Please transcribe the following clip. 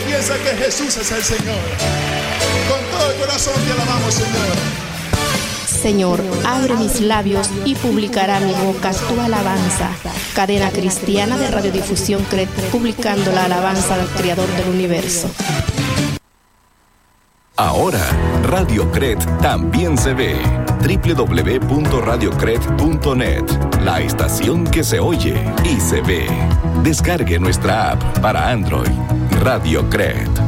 confiesa que Jesús es el Señor. Con todo el corazón te alabamos, Señor. Señor, abre mis labios y publicará mi boca tu alabanza. Cadena cristiana de radiodifusión CRED, publicando la alabanza del Creador del universo. Ahora, Radio CRED también se ve. www.radiocred.net, la estación que se oye y se ve. Descargue nuestra app para Android. Radio CRED.